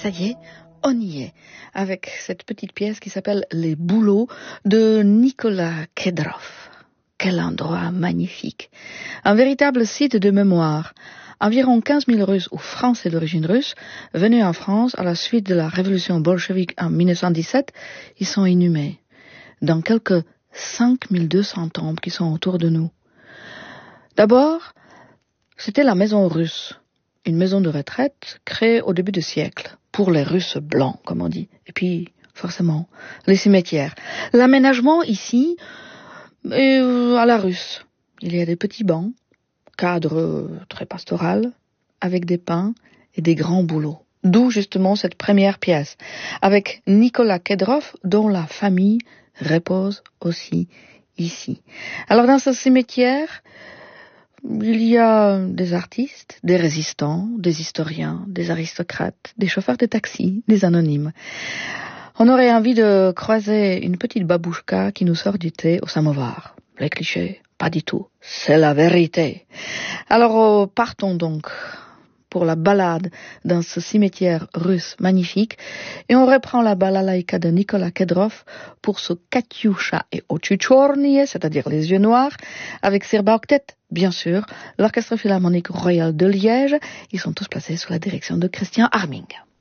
Ça y est, on y est, avec cette petite pièce qui s'appelle Les Bouleaux de Nicolas Kedrov. Quel endroit magnifique. Un véritable site de mémoire. Environ 15 000 Russes ou Français d'origine russe venus en France à la suite de la révolution bolchevique en 1917, ils sont inhumés dans quelques 5200 tombes qui sont autour de nous. D'abord, c'était la maison russe, une maison de retraite créée au début du siècle, pour les Russes blancs, comme on dit. Et puis, forcément, les cimetières. L'aménagement ici est à la russe. Il y a des petits bancs, cadre très pastoral, avec des pins et des grands bouleaux. D'où justement cette première pièce, avec Nicolas Kedrov, dont la famille repose aussi ici. Alors dans ce cimetière, il y a des artistes, des résistants, des historiens, des aristocrates, des chauffeurs de taxi, des anonymes. On aurait envie de croiser une petite babouchka qui nous sort du thé au samovar. Les clichés, pas du tout. C'est la vérité. Alors partons donc pour la balade dans ce cimetière russe magnifique et on reprend la balalaïka de Nicolas Kedrov pour ce Katyusha et Ochi Chornie, c'est-à-dire les yeux noirs, avec Sirba Octet, bien sûr, l'Orchestre Philharmonique Royal de Liège. Ils sont tous placés sous la direction de Christian Arming.